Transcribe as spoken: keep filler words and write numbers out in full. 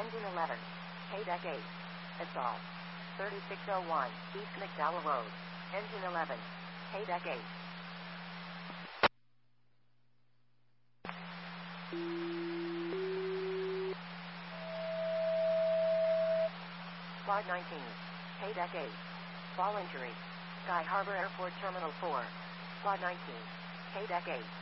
Engine eleven. K-Deck eight. Install. thirty-six oh one East McDowell Road. Engine eleven. K-Deck eight. Flight nineteen. K-Deck eight. Fall injury. Sky Harbor Airport Terminal four. Flight nineteen. K-Deck eight.